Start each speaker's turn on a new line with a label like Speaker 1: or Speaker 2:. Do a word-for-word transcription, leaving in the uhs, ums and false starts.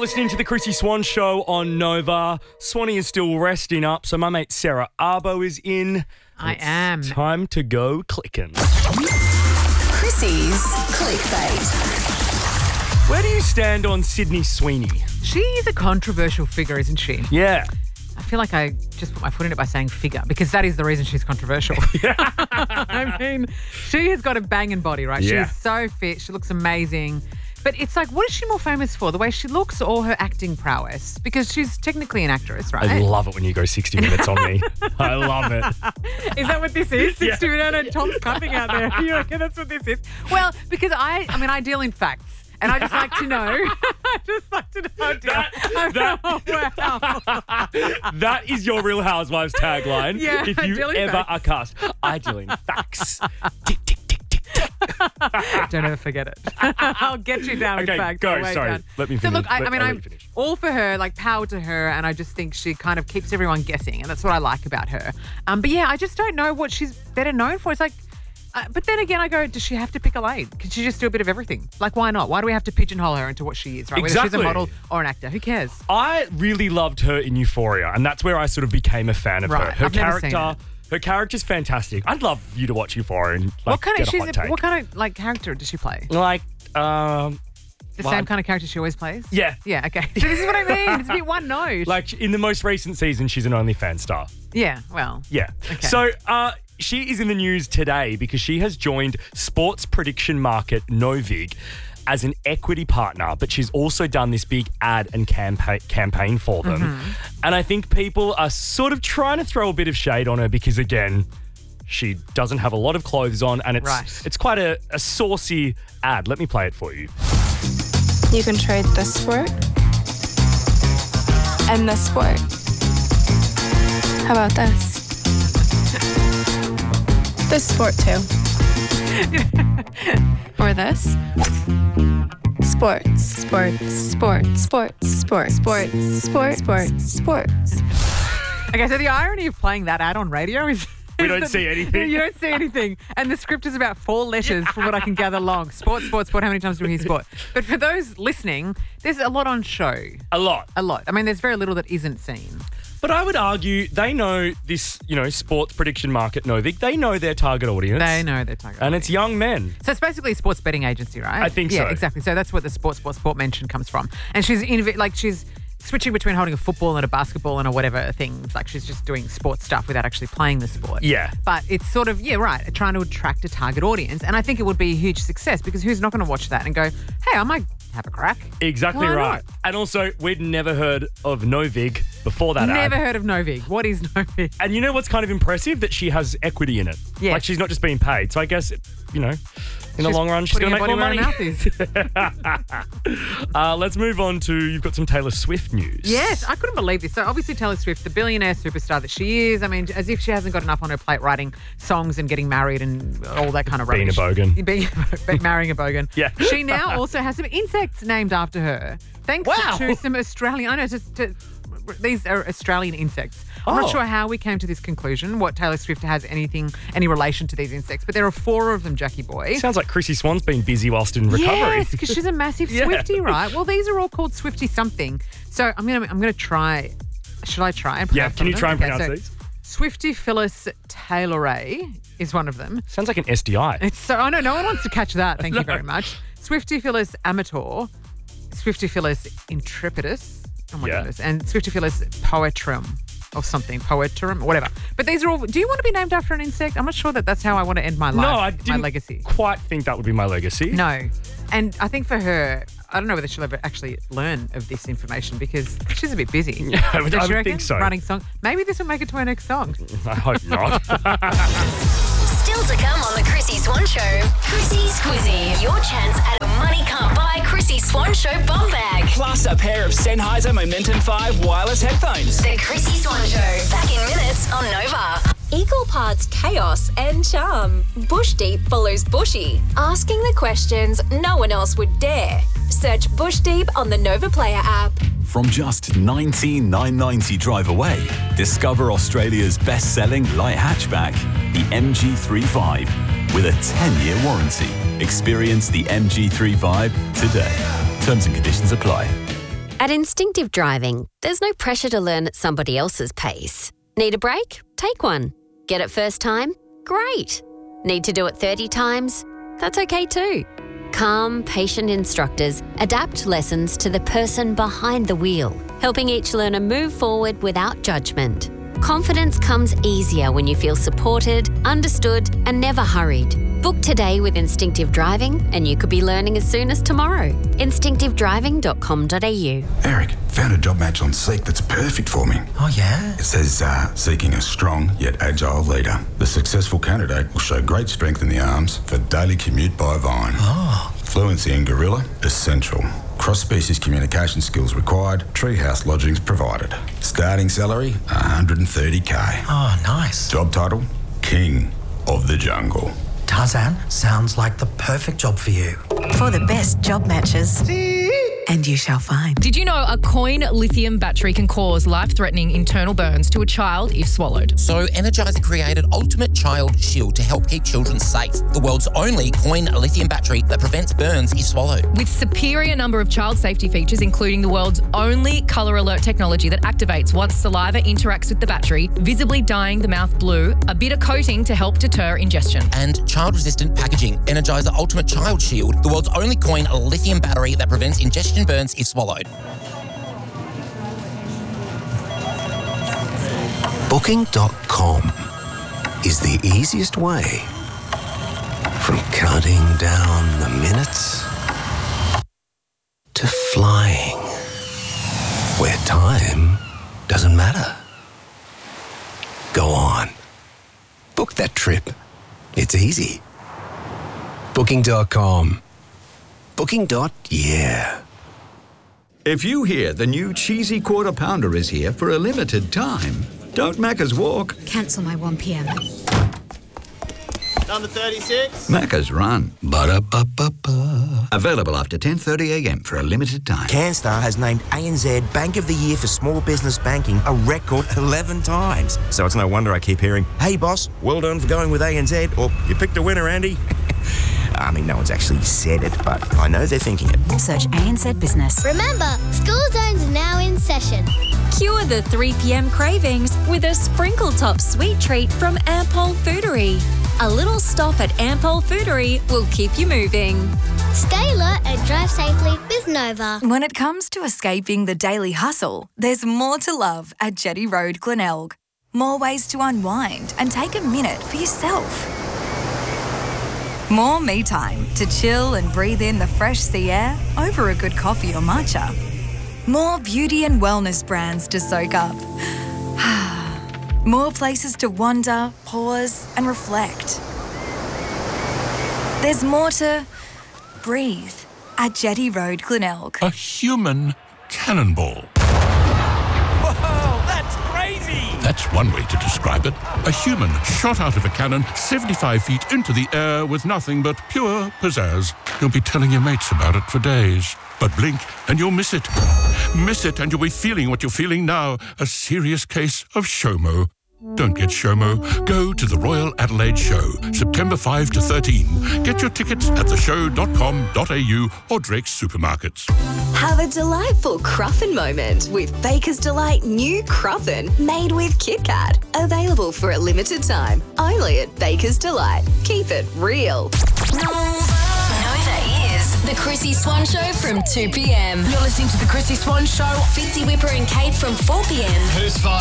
Speaker 1: listening to the Chrissy Swan Show on Nova. Swanee is still resting up, so my mate Sarah Arbo is in.
Speaker 2: I
Speaker 1: It's
Speaker 2: am.
Speaker 1: Time to go clicking.
Speaker 3: Chrissy's Clickbait.
Speaker 1: Where do you stand on Sydney Sweeney?
Speaker 2: She is a controversial figure, isn't she?
Speaker 1: Yeah.
Speaker 2: I feel like I just put my foot in it by saying figure because that is the reason she's controversial. I mean, she has got a banging body, right?
Speaker 1: Yeah.
Speaker 2: She's so fit. She looks amazing. But it's like, what is she more famous for? The way she looks or her acting prowess? Because she's technically an actress, right?
Speaker 1: I love it when you go sixty minutes on me. I love it.
Speaker 2: Is that what this is?
Speaker 1: Yeah.
Speaker 2: sixty minutes and Tom's cupping out there. You reckon that's what this is? Well, because I, I mean, I deal in facts. And I just like to know. I just like to know.
Speaker 1: That, that,
Speaker 2: oh, wow.
Speaker 1: that is your Real Housewives tagline.
Speaker 2: Yeah,
Speaker 1: if
Speaker 2: I
Speaker 1: you
Speaker 2: deal in
Speaker 1: ever
Speaker 2: facts.
Speaker 1: are cast. I deal in facts. Tick, tick, tick, tick, tick.
Speaker 2: Don't ever forget it. I'll get you down
Speaker 1: Okay,
Speaker 2: with facts.
Speaker 1: go.
Speaker 2: I'll wait
Speaker 1: Sorry.
Speaker 2: down.
Speaker 1: Let me
Speaker 2: So
Speaker 1: finish.
Speaker 2: look, I, I
Speaker 1: Let-
Speaker 2: mean,
Speaker 1: I'll let
Speaker 2: I'm
Speaker 1: you finish.
Speaker 2: all for her, like power to her, and I just think she kind of keeps everyone guessing, and that's what I like about her. Um, but yeah, I just don't know what she's better known for. It's like, uh, but then again, I go, does she have to pick a lane? Can she just do a bit of everything? Like, why not? Why do we have to pigeonhole her into what she is, right? Whether she's
Speaker 1: Exactly.
Speaker 2: a model or an actor, who cares?
Speaker 1: I really loved her in Euphoria, and that's where I sort of became a fan of her.
Speaker 2: Right,
Speaker 1: Her
Speaker 2: I've never seen
Speaker 1: character, her character's fantastic. I'd love you to watch Euphoria and like
Speaker 2: what kind
Speaker 1: get
Speaker 2: of
Speaker 1: a
Speaker 2: she's
Speaker 1: hot take.
Speaker 2: what kind of like character does she play?
Speaker 1: Like, um,
Speaker 2: The
Speaker 1: well,
Speaker 2: same
Speaker 1: I-
Speaker 2: kind of character she always plays?
Speaker 1: yeah,
Speaker 2: Yeah, okay. So this is what I mean. It's a bit one note.
Speaker 1: like in the most recent season, she's an OnlyFans star.
Speaker 2: yeah, well.
Speaker 1: Yeah.
Speaker 2: Okay.
Speaker 1: So uh, she is in the news today because she has joined sports prediction market Novig as an equity partner, but she's also done this big ad and campaign campaign for them.
Speaker 2: Mm-hmm.
Speaker 1: And I think people are sort of trying to throw a bit of shade on her because, again, she doesn't have a lot of clothes on, and it's
Speaker 2: Right.
Speaker 1: it's quite a, a saucy ad. Let me play it for you.
Speaker 4: You can trade this sport and this sport. How about this? This sport too. Or this. Sports, sports, sports, sports, sports, sports, sports, sports, sports.
Speaker 2: Okay, so the irony of playing that ad on radio is...
Speaker 1: We don't see anything.
Speaker 2: You don't see anything. And the script is about four letters from what I can gather long. Sport, sport, sport. How many times do we hear sport? But for those listening, there's a lot on show.
Speaker 1: A lot.
Speaker 2: A lot. I mean, there's very little that isn't seen.
Speaker 1: But I would argue they know this, you know, sports prediction market Novig. They know their target audience.
Speaker 2: They know their target.
Speaker 1: And it's young men.
Speaker 2: So it's basically a sports betting agency, right?
Speaker 1: I think
Speaker 2: yeah,
Speaker 1: so.
Speaker 2: exactly. So that's what the sports, sport, sport mention comes from. And she's innovative, like she's switching between holding a football and a basketball and a whatever thing. Like she's just doing sports stuff without actually playing the sport.
Speaker 1: Yeah.
Speaker 2: But it's sort of, yeah, right, trying to attract a target audience. And I think it would be a huge success because who's not going to watch that and go, hey, I might have a crack?
Speaker 1: Exactly
Speaker 2: Why
Speaker 1: right.
Speaker 2: not?
Speaker 1: And also, we'd never heard of Novig before that
Speaker 2: Never
Speaker 1: ad.
Speaker 2: heard of Novig. What is Novig?
Speaker 1: And you know what's kind of impressive? That she has equity in it.
Speaker 2: Yes.
Speaker 1: Like she's not just being paid. So I guess, you know, in the
Speaker 2: She's
Speaker 1: long run, she's
Speaker 2: putting
Speaker 1: going to
Speaker 2: her
Speaker 1: make
Speaker 2: body
Speaker 1: more
Speaker 2: where her
Speaker 1: money.
Speaker 2: mouth is.
Speaker 1: uh, let's move on to, you've got some Taylor Swift news.
Speaker 2: Yes, I couldn't believe this. So obviously Taylor Swift, the billionaire superstar that she is, I mean, as if she hasn't got enough on her plate writing songs and getting married and all that kind of
Speaker 1: Being a
Speaker 2: rubbish.
Speaker 1: bogan.
Speaker 2: Being marrying a bogan.
Speaker 1: Yeah.
Speaker 2: She now also has some insects named after her. Thanks
Speaker 1: Wow.
Speaker 2: to some Australian, I know, just to, these are Australian insects. I'm
Speaker 1: Oh.
Speaker 2: not sure how we came to this conclusion, what Taylor Swift has anything, any relation to these insects, but there are four of them, Jackie boy.
Speaker 1: Sounds like Chrissy Swan's been busy whilst in recovery.
Speaker 2: Yes, because she's a massive
Speaker 1: Yeah.
Speaker 2: Swiftie, right? Well, these are all called Swiftie something. So I'm gonna I'm gonna try. Should I try and
Speaker 1: Yeah,
Speaker 2: pronounce
Speaker 1: can you
Speaker 2: some of
Speaker 1: try and
Speaker 2: them?
Speaker 1: pronounce
Speaker 2: Okay,
Speaker 1: these?
Speaker 2: so Swiftie Phyllis Taylor-Ray is one of them.
Speaker 1: Sounds like an S D I.
Speaker 2: It's so, oh no, no one wants to catch that. Thank you very much. Swiftie Phyllis Amator, Swiftie Phyllis Intrepidus, oh my
Speaker 1: Yeah.
Speaker 2: goodness, and Swiftie Phyllis Poetrum or something, Poetrum, whatever. But these are all, do you want to be named after an insect? I'm not sure that that's how I want to end my life,
Speaker 1: No, I
Speaker 2: my
Speaker 1: didn't
Speaker 2: legacy.
Speaker 1: quite think that would be my legacy.
Speaker 2: No. And I think for her, I don't know whether she'll ever actually learn of this information because she's a bit busy.
Speaker 1: I would-
Speaker 2: Don't
Speaker 1: I
Speaker 2: you
Speaker 1: would
Speaker 2: reckon?
Speaker 1: think so.
Speaker 2: Writing songs. Maybe this will make it to her next song.
Speaker 1: I hope not.
Speaker 3: Still to come on the Chrissy Swan Show. Chrissy's Quizzy. Your chance at a money can't buy Chrissy Swan Show bum bag.
Speaker 5: Plus a pair of Sennheiser Momentum five wireless headphones.
Speaker 3: The Chrissy Swan Show. Back in minutes on Nova.
Speaker 6: Equal parts chaos and charm. Bush Deep follows Bushy, asking the questions no one else would dare. Search Bush Deep on the Nova Player app.
Speaker 7: From just nineteen thousand nine hundred ninety drive away, discover Australia's best-selling light hatchback, the M G three Vibe, with a ten-year warranty. Experience the M G three Vibe today. Terms and conditions apply.
Speaker 8: At Instinctive Driving, there's no pressure to learn at somebody else's pace. Need a break? Take one. Get it first time? Great. Need to do it thirty times? That's okay too. Calm, patient instructors adapt lessons to the person behind the wheel, helping each learner move forward without judgment. Confidence comes easier when you feel supported, understood, and never hurried. Book today with Instinctive Driving and you could be learning as soon as tomorrow. instinctive driving dot com dot a u.
Speaker 9: Eric, found a job match on Seek that's perfect for me.
Speaker 10: Oh, yeah?
Speaker 9: It says, uh, seeking a strong yet agile leader. The successful candidate will show great strength in the arms for daily commute by Vine.
Speaker 10: Oh.
Speaker 9: Fluency in Gorilla, essential. Cross-species communication skills required. Treehouse lodgings provided. Starting salary, one hundred thirty k.
Speaker 10: Oh, nice.
Speaker 9: Job title, King of the Jungle.
Speaker 10: Tarzan, sounds like the perfect job for you.
Speaker 11: For the best job matches. And you shall find.
Speaker 12: Did you know a coin lithium battery can cause life-threatening internal burns to a child if swallowed?
Speaker 13: So Energizer created Ultimate Child Shield to help keep children safe. The world's only coin lithium battery that prevents burns if swallowed.
Speaker 12: With superior number of child safety features, including the world's only colour alert technology that activates once saliva interacts with the battery, visibly dyeing the mouth blue, a bitter coating to help deter ingestion.
Speaker 13: And child-resistant packaging. Energizer Ultimate Child Shield, the world's only coin lithium battery that prevents ingestion burns if swallowed.
Speaker 14: Booking dot com is the easiest way from counting down the minutes to flying where time doesn't matter. Go on. Book that trip. It's easy. Booking dot com. Booking. Yeah.
Speaker 15: If you hear the new cheesy quarter pounder is here for a limited time, don't Macca's walk.
Speaker 16: Cancel my one p.m.
Speaker 17: Number thirty-six.
Speaker 15: Macca's run.
Speaker 14: Ba-da-ba-ba-ba.
Speaker 15: Available after ten thirty a m for a limited time.
Speaker 18: CanStar has named A N Z Bank of the Year for Small Business Banking a record eleven times. So it's no wonder I keep hearing, hey boss, well done for going with A N Z, or you picked a winner, Andy. I mean, no one's actually said it, but I know they're thinking it.
Speaker 16: Search A N Z Business.
Speaker 19: Remember, school zones are now in session.
Speaker 6: Cure the three p.m. cravings with a sprinkle top sweet treat from Ampol Foodery. A little stop at Ampol Foodery will keep you moving.
Speaker 19: Stay alert and drive safely with Nova.
Speaker 20: When it comes to escaping the daily hustle, there's more to love at Jetty Road, Glenelg. More ways to unwind and take a minute for yourself. More me time to chill and breathe in the fresh sea air over a good coffee or matcha. More beauty and wellness brands to soak up. More places to wander, pause and reflect. There's more to breathe at Jetty Road, Glenelg.
Speaker 21: A human cannonball.
Speaker 1: Whoa, that's crazy!
Speaker 21: That's one way to describe it. A human shot out of a cannon seventy-five feet into the air with nothing but pure pizzazz. You'll be telling your mates about it for days. But blink and you'll miss it. Miss it and you'll be feeling what you're feeling now. A serious case of SHOMO. Don't get SHOMO. Go to the Royal Adelaide Show, September fifth to thirteenth. Get your tickets at the show dot com dot a u or Drake's Supermarkets.
Speaker 22: Have a delightful Cruffin moment with Baker's Delight new Cruffin made with Kit Kat. Available for a limited time, only at Baker's Delight. Keep it real.
Speaker 3: The Chrissy Swan Show from two p.m.
Speaker 23: You're listening to The Chrissy Swan Show.
Speaker 3: Fitzy Whipper and Kate from four p.m.
Speaker 23: Who's five?